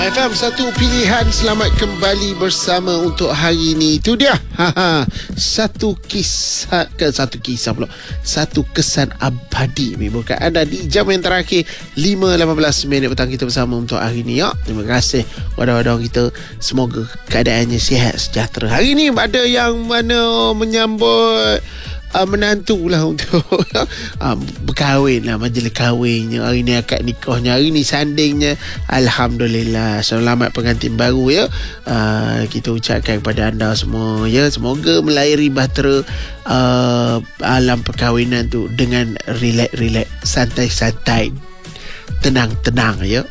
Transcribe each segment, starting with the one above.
FM satu pilihan. Selamat kembali bersama untuk hari ini. Itu dia. Satu kesan abadi bukan anda di jam yang terakhir 5.18 minit petang kita bersama untuk hari ini ya. Terima kasih wadah-wadah kita. Semoga keadaannya sihat sejahtera. Hari ini ada yang mana menyambut menantulah untuk berkahwin lah, majlis kahwinnya. Hari ni akad nikahnya, hari ni sandingnya. Alhamdulillah, selamat pengantin baru ya. Kita ucapkan kepada anda semua ya, semoga melayari bahtera alam perkahwinan tu dengan relax, santai-santai, tenang-tenang ya.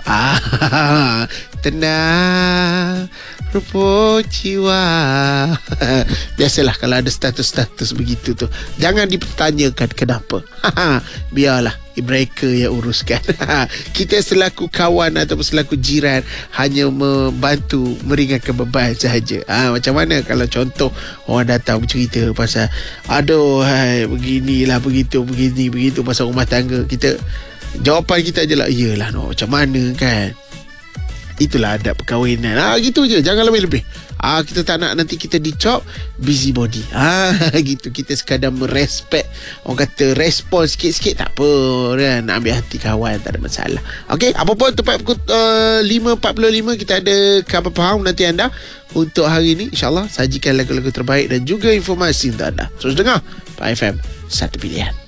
Tenang rupa jiwa. Biasalah kalau ada status-status begitu tu, jangan dipertanyakan kenapa. Biarlah mereka yang uruskan. Kita selaku kawan ataupun selaku jiran hanya membantu meringankan beban sahaja. Macam mana kalau contoh orang datang bercerita pasal beginilah, begitu pasal rumah tangga, kita jawapan kita je lah, iyalah macam mana kan. Itulah adab perkahwinan. Gitu je, jangan lebih-lebih. Kita tak nak nanti kita dicop busybody. Gitu. Kita sekadar merespek, orang kata respon sikit-sikit tak apa kan. Nak ambil hati kawan, tak ada masalah. Okey, apa pun tepat pukul 5.45 kita ada khabar faham nanti anda. Untuk hari ini insyaAllah sajikan lagu-lagu terbaik dan juga informasi untuk anda. Terus dengar Pak FM, satu pilihan.